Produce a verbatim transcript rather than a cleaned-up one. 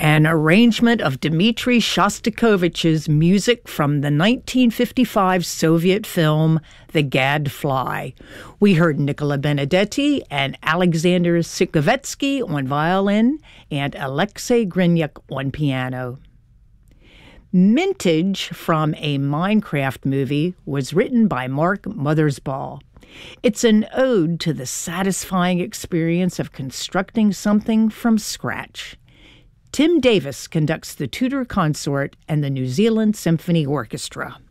An arrangement of Dmitri Shostakovich's music from the nineteen fifty-five Soviet film The Gadfly. We heard Nicola Benedetti and Alexander Sikovetsky on violin and Alexei Grinyuk on piano. Mintage from a Minecraft movie was written by Mark Mothersbaugh. It's an ode to the satisfying experience of constructing something from scratch. Tim Davis conducts the Tudor Consort and the New Zealand Symphony Orchestra.